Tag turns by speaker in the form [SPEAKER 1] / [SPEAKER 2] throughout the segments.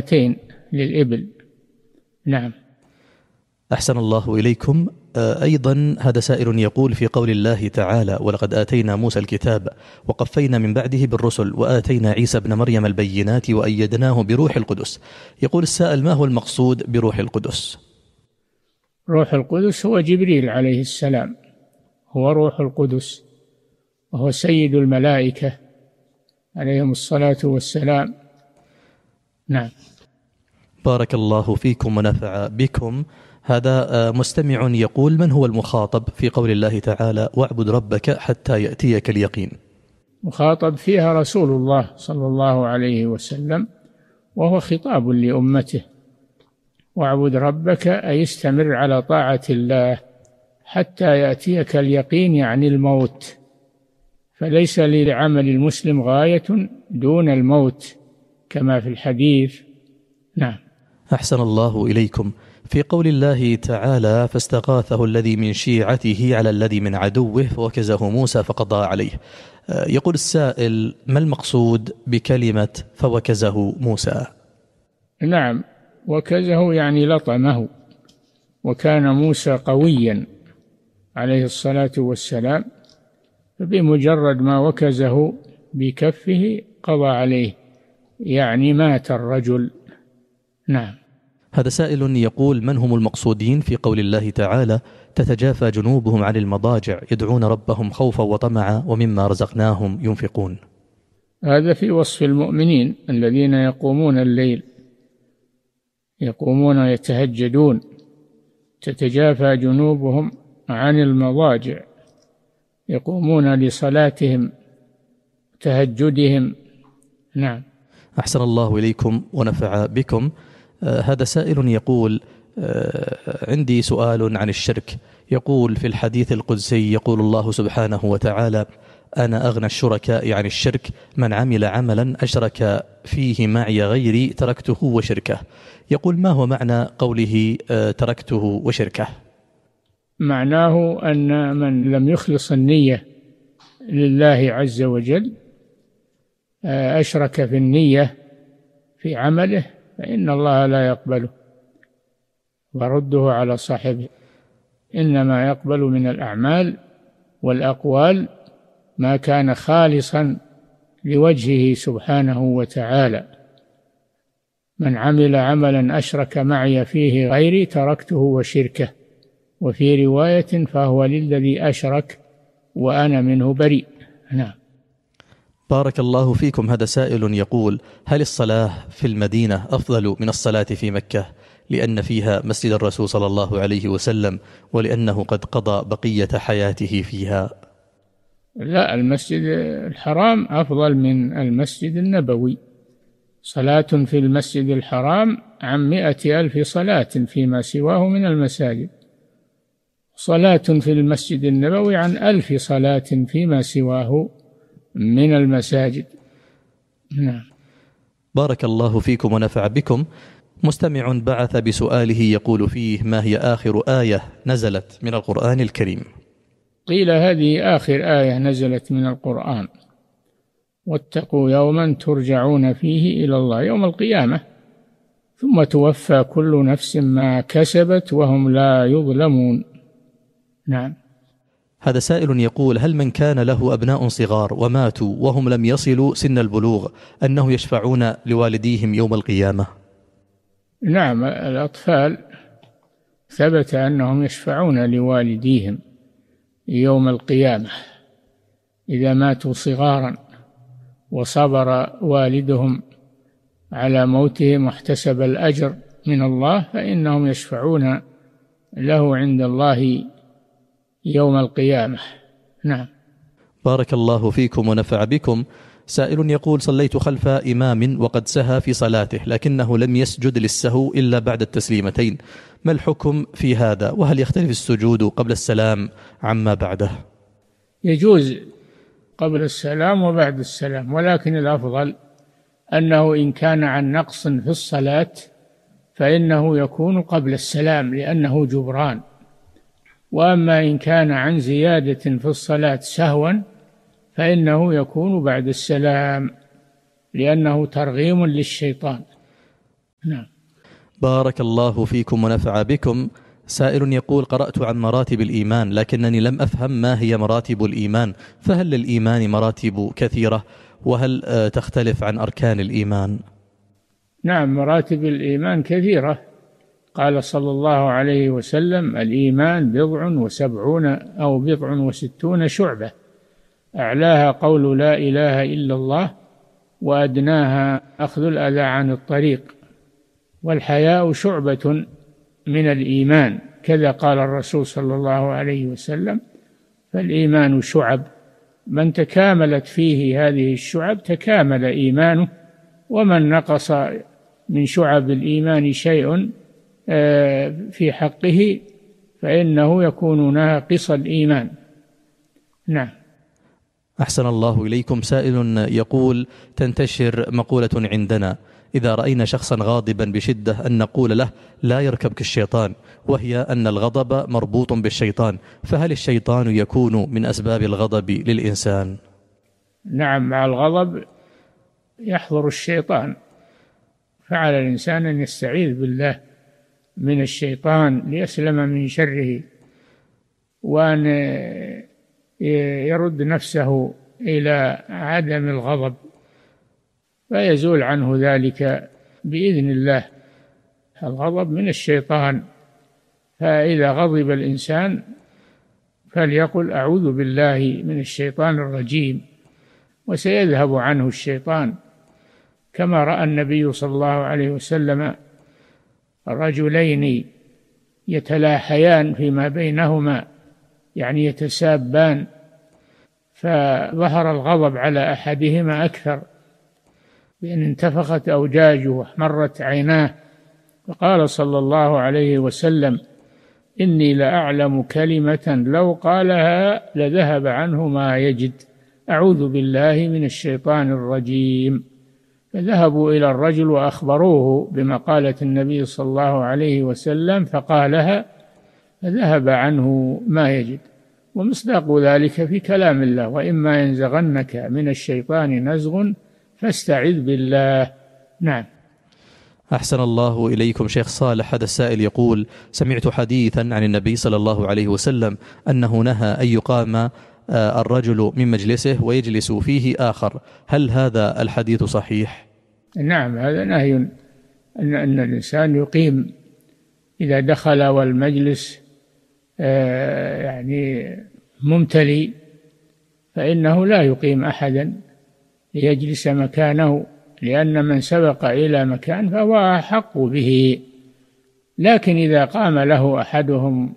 [SPEAKER 1] مرتين للإبل. نعم.
[SPEAKER 2] أحسن الله إليكم. أيضا هذا سائل يقول في قول الله تعالى: ولقد آتينا موسى الكتاب وقفينا من بعده بالرسل وآتينا عيسى ابن مريم البينات وأيدناه بروح القدس. يقول السائل: ما هو المقصود بروح القدس؟
[SPEAKER 1] روح القدس هو جبريل عليه السلام، هو روح القدس، وهو سيد الملائكة عليهم الصلاة والسلام. نعم.
[SPEAKER 2] بارك الله فيكم ونفع بكم. هذا مستمع يقول: من هو المخاطب في قول الله تعالى: واعبد ربك حتى يأتيك اليقين؟
[SPEAKER 1] مخاطب فيها رسول الله صلى الله عليه وسلم، وهو خطاب لأمته. واعبد ربك أي استمر على طاعة الله حتى يأتيك اليقين، يعني الموت، فليس لعمل المسلم غاية دون الموت كما في الحديث. نعم.
[SPEAKER 2] أحسن الله إليكم. في قول الله تعالى: فاستغاثه الذي من شيعته على الذي من عدوه فوكزه موسى فقضى عليه. يقول السائل: ما المقصود بكلمة فوكزه موسى؟
[SPEAKER 1] نعم، وكزه يعني لطمه، وكان موسى قويا عليه الصلاة والسلام، فبمجرد ما وكزه بكفه قضى عليه، يعني مات الرجل. نعم.
[SPEAKER 2] هذا سائل يقول: من هم المقصودين في قول الله تعالى: تتجافى جنوبهم عن المضاجع يدعون ربهم خوفا وطمعا ومما رزقناهم ينفقون؟
[SPEAKER 1] هذا في وصف المؤمنين الذين يقومون الليل، يقومون يتهجدون، تتجافى جنوبهم عن المضاجع، يقومون لصلاتهم تهجدهم. نعم.
[SPEAKER 2] أحسن الله إليكم ونفع بكم. هذا سائل يقول: عندي سؤال عن الشرك. يقول: في الحديث القدسي يقول الله سبحانه وتعالى: أنا أغنى الشركاء عن الشرك، من عمل عملا أشرك فيه معي غيري تركته وشركه. يقول: ما هو معنى قوله تركته وشركه؟
[SPEAKER 1] معناه أن من لم يخلص النية لله عز وجل، أشرك في النية في عمله، فإن الله لا يقبله ورده على صاحبه. إنما يقبل من الأعمال والأقوال ما كان خالصا لوجهه سبحانه وتعالى. من عمل عملا أشرك معي فيه غيري تركته وشركه، وفي رواية فهو للذي أشرك وأنا منه بريء. نعم.
[SPEAKER 2] بارك الله فيكم. هذا سائل يقول: هل الصلاة في المدينة أفضل من الصلاة في مكة لأن فيها مسجد الرسول صلى الله عليه وسلم ولأنه قد قضى بقية حياته فيها؟
[SPEAKER 1] لا، المسجد الحرام أفضل من المسجد النبوي. صلاة في المسجد الحرام عن 100,000 صلاة فيما سواه من المساجد، صلاة في المسجد النبوي عن 1000 صلاة فيما سواه من المساجد. نعم.
[SPEAKER 2] بارك الله فيكم ونفع بكم. مستمع بعث بسؤاله يقول فيه: ما هي آخر آية نزلت من القرآن الكريم؟
[SPEAKER 1] قيل هذه آخر آية نزلت من القرآن: واتقوا يوما ترجعون فيه إلى الله، يوم القيامة، ثم توفى كل نفس ما كسبت وهم لا يظلمون. نعم.
[SPEAKER 2] هذا سائل يقول: هل من كان له أبناء صغار وماتوا وهم لم يصلوا سن البلوغ أنه يشفعون لوالديهم يوم القيامة؟
[SPEAKER 1] نعم، الأطفال ثبت أنهم يشفعون لوالديهم يوم القيامة إذا ماتوا صغارا وصبر والدهم على موتهم واحتسب الأجر من الله، فإنهم يشفعون له عند الله يوم القيامة. نعم.
[SPEAKER 2] بارك الله فيكم ونفع بكم. سائل يقول: صليت خلف إمام وقد سهى في صلاته لكنه لم يسجد للسهو إلا بعد التسليمتين، ما الحكم في هذا؟ وهل يختلف السجود قبل السلام عما بعده؟
[SPEAKER 1] يجوز قبل السلام وبعد السلام، ولكن الأفضل أنه إن كان عن نقص في الصلاة فإنه يكون قبل السلام لأنه جبران، وأما إن كان عن زيادة في الصلاة سهوا فإنه يكون بعد السلام لأنه ترغيم للشيطان. نعم.
[SPEAKER 2] بارك الله فيكم ونفع بكم. سائل يقول: قرأت عن مراتب الإيمان لكنني لم أفهم ما هي مراتب الإيمان، فهل للإيمان مراتب كثيرة؟ وهل تختلف عن أركان الإيمان؟
[SPEAKER 1] نعم، مراتب الإيمان كثيرة. قال صلى الله عليه وسلم: الإيمان 70 أو 60 شعبة، أعلاها قول لا إله إلا الله، وأدناها أخذ الأذى عن الطريق، والحياء شعبة من الإيمان، كذا قال الرسول صلى الله عليه وسلم. فالإيمان شعب، من تكاملت فيه هذه الشعب تكامل إيمانه، ومن نقص من شعب الإيمان شيء في حقه فإنه يكون ناقص الإيمان. نعم.
[SPEAKER 2] أحسن الله إليكم. سائل يقول: تنتشر مقولة عندنا إذا رأينا شخصا غاضبا بشدة أن نقول له: لا يركبك الشيطان، وهي أن الغضب مربوط بالشيطان، فهل الشيطان يكون من أسباب الغضب للإنسان؟
[SPEAKER 1] نعم، مع الغضب يحضر الشيطان، فعلى الإنسان أن يستعيذ بالله من الشيطان ليسلم من شره، وأن يرد نفسه إلى عدم الغضب فيزول عنه ذلك بإذن الله. الغضب من الشيطان، فإذا غضب الإنسان فليقل: أعوذ بالله من الشيطان الرجيم، وسيذهب عنه الشيطان، كما رأى النبي صلى الله عليه وسلم رجلين يتلاحيان فيما بينهما، يعني يتسابان، فظهر الغضب على أحدهما أكثر بأن انتفخت أوجاجه واحمرت عيناه، فقال صلى الله عليه وسلم: إني لأعلم كلمة لو قالها لذهب عنه ما يجد، أعوذ بالله من الشيطان الرجيم. فذهبوا إلى الرجل وأخبروه بمقالة النبي صلى الله عليه وسلم فقالها فذهب عنه ما يجد. ومصداق ذلك في كلام الله: وإما ينزغنك من الشيطان نزغ فاستعذ بالله. نعم.
[SPEAKER 2] أحسن الله إليكم. شيخ صالح، هذا السائل يقول: سمعت حديثا عن النبي صلى الله عليه وسلم أنه نهى أن يقام الرجل من مجلسه ويجلس فيه آخر، هل هذا الحديث صحيح؟
[SPEAKER 1] نعم، هذا نهي أن الإنسان يقيم إذا دخل والمجلس يعني ممتلئ، فإنه لا يقيم أحدا ليجلس مكانه، لأن من سبق إلى مكان فهو أحق به. لكن إذا قام له أحدهم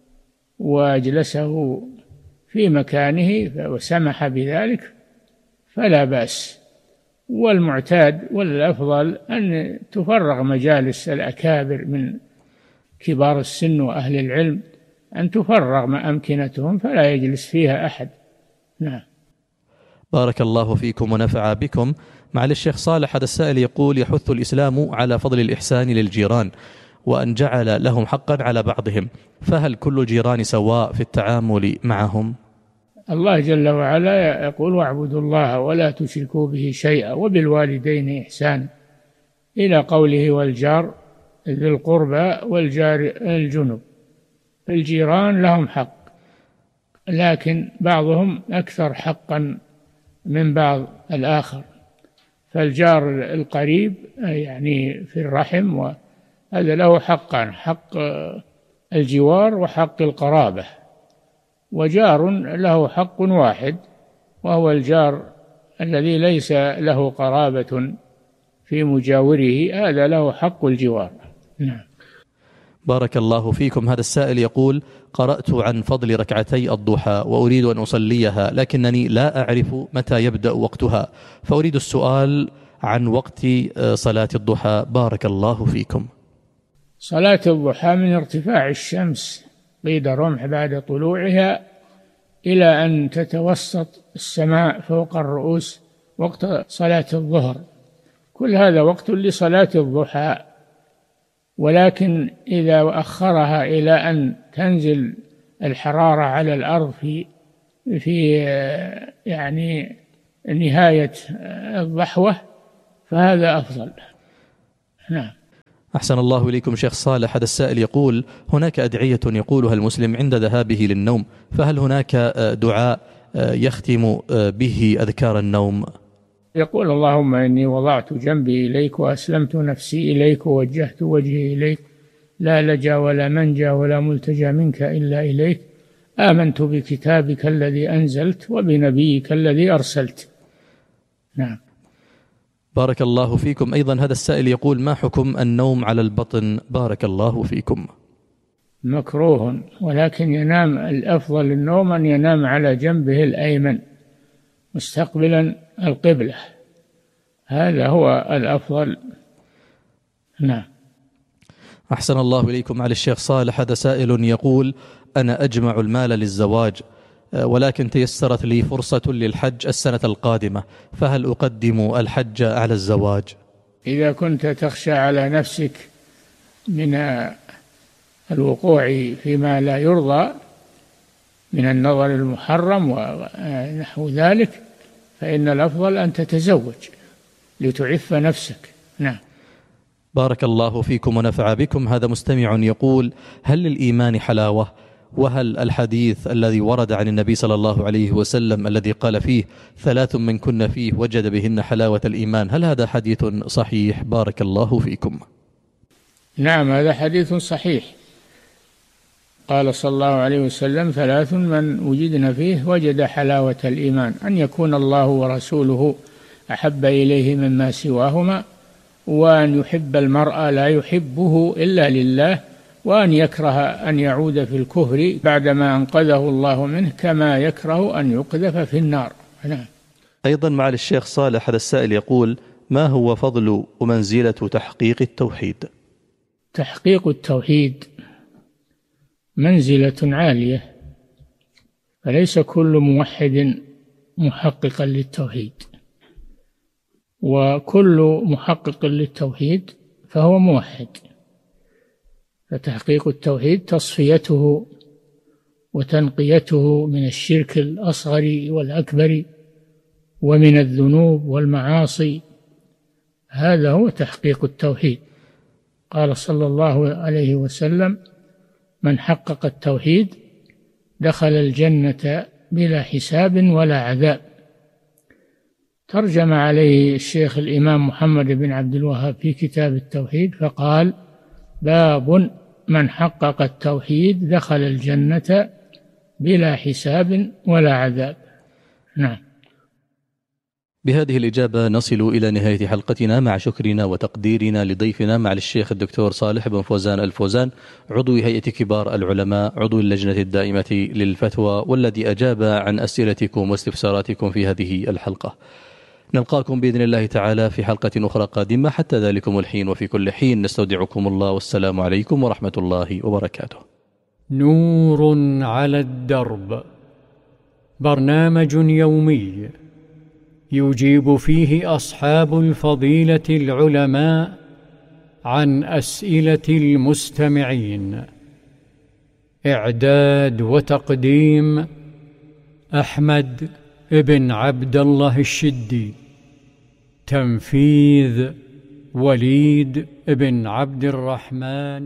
[SPEAKER 1] وأجلسه في مكانه وسمح بذلك فلا بأس. والمعتاد والأفضل أن تفرغ مجالس الأكابر من كبار السن وأهل العلم، أن تفرغ أمكنتهم فلا يجلس فيها أحد. نعم.
[SPEAKER 2] بارك الله فيكم ونفع بكم. مع الشيخ صالح، هذا السائل يقول: يحث الإسلام على فضل الإحسان للجيران وأن جعل لهم حقا على بعضهم، فهل كل الجيران سواء في التعامل معهم؟
[SPEAKER 1] الله جل وعلا يقول: واعبدوا الله ولا تشركوا به شيئا وبالوالدين إحسانا، إلى قوله: والجار ذي القربى والجار الجنب. الجيران لهم حق، لكن بعضهم أكثر حقا من بعض الآخر. فالجار القريب يعني في الرحم وهذا له حقان: حق الجوار وحق القرابة. وجار له حق واحد وهو الجار الذي ليس له قرابة في مجاوره، هذا له حق الجوار. نعم.
[SPEAKER 2] بارك الله فيكم. هذا السائل يقول: قرأت عن فضل ركعتي الضحى وأريد أن أصليها، لكنني لا أعرف متى يبدأ وقتها، فأريد السؤال عن وقت صلاة الضحى. بارك الله فيكم.
[SPEAKER 1] صلاة الضحى من ارتفاع الشمس قيد رمح بعد طلوعها إلى أن تتوسط السماء فوق الرؤوس وقت صلاة الظهر، كل هذا وقت لصلاة الضحى. ولكن إذا أخرها إلى أن تنزل الحرارة على الأرض في يعني نهاية الضحوة فهذا أفضل. نعم.
[SPEAKER 2] أحسن الله إليكم شيخ صالح. هذا السائل يقول هناك أدعية يقولها المسلم عند ذهابه للنوم، فهل هناك دعاء يختم به أذكار النوم؟
[SPEAKER 1] يقول اللهم إني وضعت جنبي إليك وأسلمت نفسي إليك ووجهت وجهي إليك لا لجا ولا منجا ولا ملتجا منك إلا إليك آمنت بكتابك الذي أنزلت وبنبيك الذي أرسلت. نعم.
[SPEAKER 2] بارك الله فيكم. أيضا هذا السائل يقول ما حكم النوم على البطن؟ بارك الله فيكم.
[SPEAKER 1] مكروه، ولكن ينام الأفضل النوم أن ينام على جنبه الأيمن مستقبلا القبلة، هذا هو الأفضل. نعم.
[SPEAKER 2] أحسن الله إليكم على الشيخ صالح. هذا سائل يقول أنا أجمع المال للزواج ولكن تيسرت لي فرصة للحج السنة القادمة، فهل أقدم الحج على الزواج؟
[SPEAKER 1] إذا كنت تخشى على نفسك من الوقوع فيما لا يرضى من النظر المحرم ونحو ذلك فإن الأفضل أن تتزوج لتعف نفسك. نعم.
[SPEAKER 2] بارك الله فيكم ونفع بكم. هذا مستمع يقول هل للإيمان حلاوة؟ وهل الحديث الذي ورد عن النبي صلى الله عليه وسلم الذي قال فيه 3 من كن فيه وجد بهن حلاوة الإيمان، هل هذا حديث صحيح؟ بارك الله فيكم.
[SPEAKER 1] نعم، هذا حديث صحيح. قال صلى الله عليه وسلم 3 من وجدن فيه وجد حلاوة الإيمان: أن يكون الله ورسوله أحب إليه مما سواهما، وأن يحب المرء لا يحبه إلا لله، وأن يكره أن يعود في الكفر بعدما أنقذه الله منه كما يكره أن يقذف في النار. نعم.
[SPEAKER 2] أيضا معالي الشيخ صالح هذا السائل يقول ما هو فضل ومنزلة تحقيق التوحيد؟
[SPEAKER 1] تحقيق التوحيد منزلة عالية، فليس كل موحد محققا للتوحيد، وكل محقق للتوحيد فهو موحد. فتحقيق التوحيد تصفيته وتنقيته من الشرك الأصغر والأكبر ومن الذنوب والمعاصي، هذا هو تحقيق التوحيد. قال صلى الله عليه وسلم من حقق التوحيد دخل الجنة بلا حساب ولا عذاب. ترجم عليه الشيخ الإمام محمد بن عبد الوهاب في كتاب التوحيد فقال باب من حقق التوحيد دخل الجنة بلا حساب ولا عذاب. نعم.
[SPEAKER 2] بهذه الإجابة نصل إلى نهاية حلقتنا، مع شكرنا وتقديرنا لضيفنا مع الشيخ الدكتور صالح بن فوزان الفوزان، عضو هيئة كبار العلماء، عضو اللجنة الدائمة للفتوى، والذي أجاب عن أسئلتكم واستفساراتكم في هذه الحلقة. نلقاكم بإذن الله تعالى في حلقة أخرى قادمة، حتى ذلكم الحين وفي كل حين نستودعكم الله، والسلام عليكم ورحمة الله وبركاته.
[SPEAKER 3] نور على الدرب، برنامج يومي يجيب فيه أصحاب الفضيلة العلماء عن أسئلة المستمعين. إعداد وتقديم أحمد بن عبد الله الشدي. تنفيذ وليد بن عبد الرحمن.